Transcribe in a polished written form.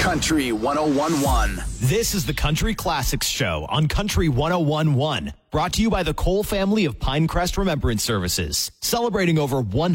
Country 101.1. This is the Country Classics Show on Country 101.1. Brought to you by the Cole family of Pinecrest Remembrance Services. Celebrating over